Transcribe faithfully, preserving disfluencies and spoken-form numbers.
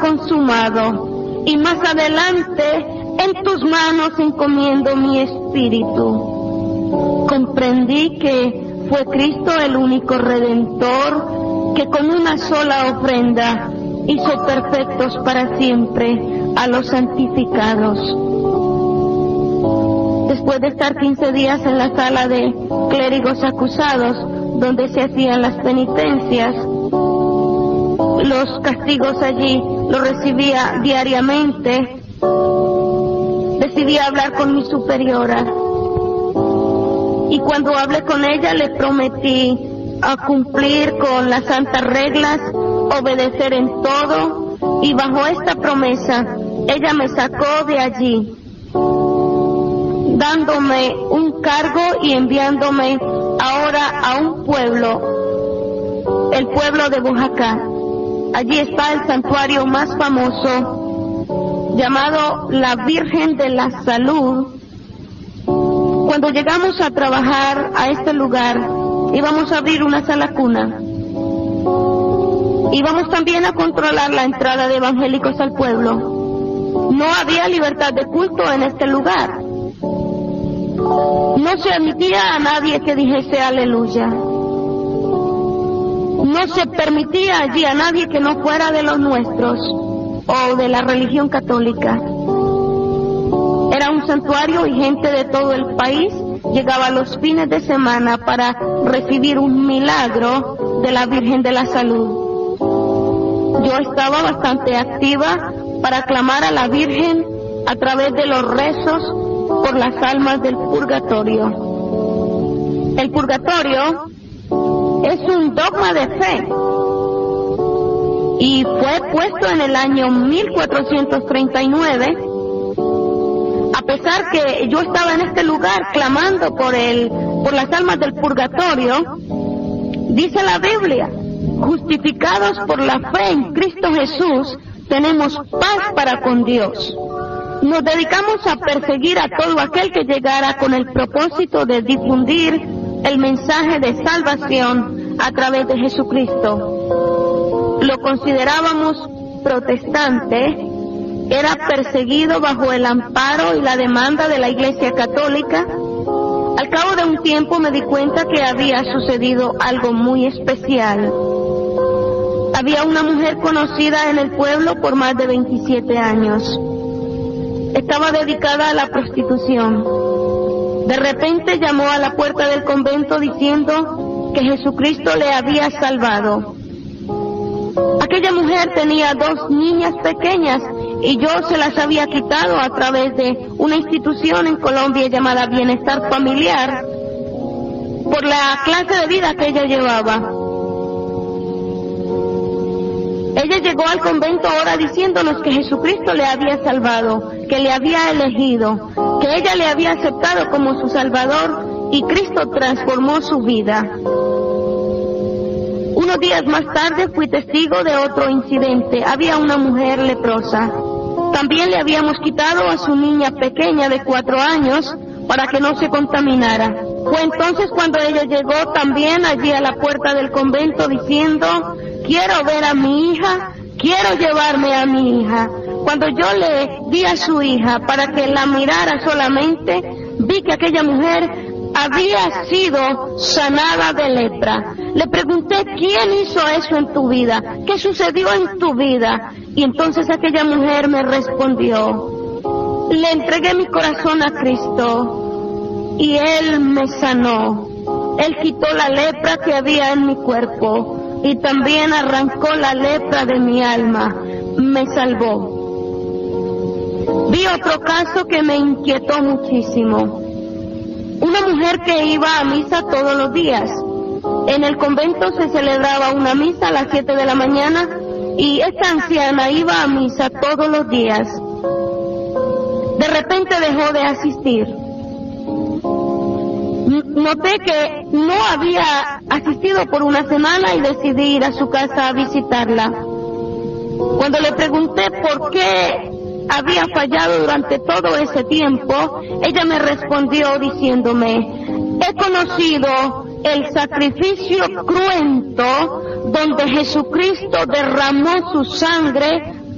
consumado, y más adelante en tus manos encomiendo mi espíritu. Comprendí que fue Cristo el único Redentor que con una sola ofrenda hizo perfectos para siempre a los santificados. Después de estar quince días en la sala de clérigos acusados, donde se hacían las penitencias, los castigos allí los recibía diariamente, decidí hablar con mi superiora. Y cuando hablé con ella le prometí a cumplir con las santas reglas, obedecer en todo, y bajo esta promesa ella me sacó de allí, dándome un cargo y enviándome ahora a un pueblo, el pueblo de Oaxaca. Allí está el santuario más famoso, llamado la Virgen de la Salud. Cuando llegamos a trabajar a este lugar, íbamos a abrir una sala cuna. Íbamos también a controlar la entrada de evangélicos al pueblo. No había libertad de culto en este lugar. No se admitía a nadie que dijese aleluya. No se permitía allí a nadie que no fuera de los nuestros o de la religión católica. Era un santuario y gente de todo el país llegaba los fines de semana para recibir un milagro de la Virgen de la Salud. Yo estaba bastante activa para clamar a la Virgen a través de los rezos por las almas del purgatorio. El purgatorio es un dogma de fe y fue puesto en el año mil cuatrocientos treinta y nueve. A pesar que yo estaba en este lugar clamando por el, por las almas del purgatorio, dice la Biblia: justificados por la fe en Cristo Jesús, tenemos paz para con Dios. Nos dedicamos a perseguir a todo aquel que llegara con el propósito de difundir el mensaje de salvación a través de Jesucristo. Lo considerábamos protestante, era perseguido bajo el amparo y la demanda de la Iglesia Católica. Al cabo de un tiempo me di cuenta que había sucedido algo muy especial. Había una mujer conocida en el pueblo por más de veintisiete años. Estaba dedicada a la prostitución. De repente llamó a la puerta del convento diciendo que Jesucristo le había salvado. Aquella mujer tenía dos niñas pequeñas y yo se las había quitado a través de una institución en Colombia llamada Bienestar Familiar por la clase de vida que ella llevaba. Ella llegó al convento ahora diciéndonos que Jesucristo le había salvado, que le había elegido, que ella le había aceptado como su Salvador y Cristo transformó su vida. Unos días más tarde fui testigo de otro incidente. Había una mujer leprosa. También le habíamos quitado a su niña pequeña de cuatro años para que no se contaminara. Fue entonces cuando ella llegó también allí a la puerta del convento diciendo: quiero ver a mi hija, quiero llevarme a mi hija. Cuando yo le di a su hija para que la mirara solamente, vi que aquella mujer había sido sanada de lepra. Le pregunté: ¿quién hizo eso en tu vida? ¿Qué sucedió en tu vida? Y entonces aquella mujer me respondió: le entregué mi corazón a Cristo y Él me sanó. Él quitó la lepra que había en mi cuerpo y también arrancó la lepra de mi alma. Me salvó. Vi otro caso que me inquietó muchísimo. Una mujer que iba a misa todos los días. En el convento se celebraba una misa a las siete de la mañana y esta anciana iba a misa todos los días. De repente dejó de asistir. Noté que no había asistido por una semana y decidí ir a su casa a visitarla. Cuando le pregunté por qué había fallado durante todo ese tiempo, ella me respondió diciéndome: he conocido el sacrificio cruento donde Jesucristo derramó su sangre